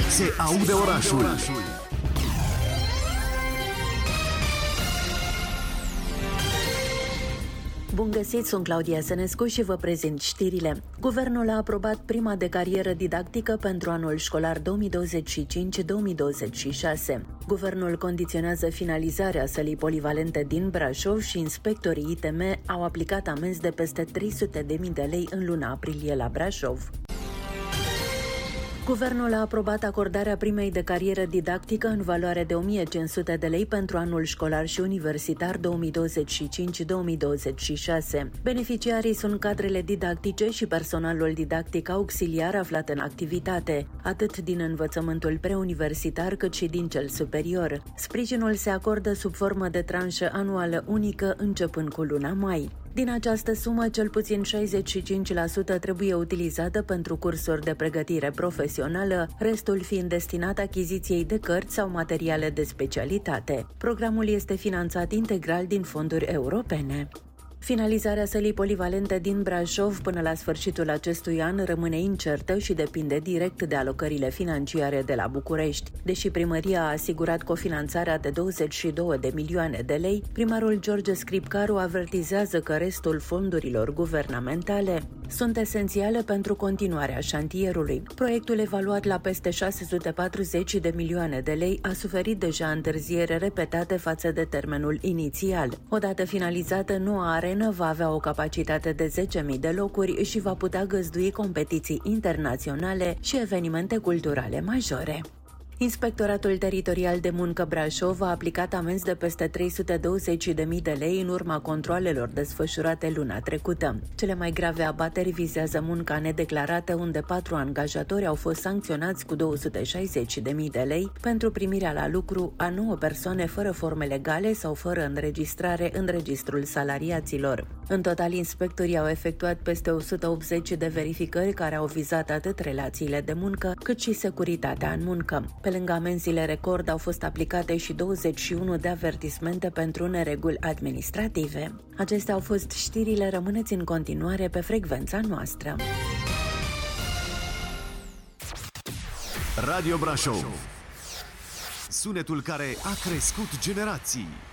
Se aude orașul. Bun găsit, sunt Claudia Sănescu și vă prezint știrile. Guvernul a aprobat prima de carieră didactică pentru anul școlar 2025-2026. Guvernul condiționează finalizarea sălii polivalente din Brașov și inspectorii ITM au aplicat amenzi de peste 300.000 de lei în luna aprilie la Brașov. Guvernul a aprobat acordarea primei de carieră didactică în valoare de 1.500 de lei pentru anul școlar și universitar 2025-2026. Beneficiarii sunt cadrele didactice și personalul didactic auxiliar aflat în activitate, atât din învățământul preuniversitar cât și din cel superior. Sprijinul se acordă sub formă de tranșă anuală unică începând cu luna mai. Din această sumă, cel puțin 65% trebuie utilizată pentru cursuri de pregătire profesională, restul fiind destinat achiziției de cărți sau materiale de specialitate. Programul este finanțat integral din fonduri europene. Finalizarea sălii polivalente din Brașov până la sfârșitul acestui an rămâne incertă și depinde direct de alocările financiare de la București. Deși primăria a asigurat cofinanțarea de 22 de milioane de lei, primarul George Scripcaru avertizează că restul fondurilor guvernamentale sunt esențiale pentru continuarea șantierului. Proiectul evaluat la peste 640 de milioane de lei a suferit deja întârziere repetate față de termenul inițial. Odată finalizată, noua arenă va avea o capacitate de 10.000 de locuri și va putea găzdui competiții internaționale și evenimente culturale majore. Inspectoratul Teritorial de Muncă Brașov a aplicat amenzi de peste 320.000 de lei în urma controalelor desfășurate luna trecută. Cele mai grave abateri vizează munca nedeclarată, unde 4 angajatori au fost sancționați cu 260.000 de lei pentru primirea la lucru a 9 persoane fără forme legale sau fără înregistrare în registrul salariaților. În total, inspectorii au efectuat peste 180 de verificări care au vizat atât relațiile de muncă cât și securitatea în muncă. Pe lângă amenziile record au fost aplicate și 21 de avertismente pentru nereguli administrative. Acestea au fost știrile, rămâneți în continuare pe frecvența noastră. Radio Brașov. Sunetul care a crescut generații.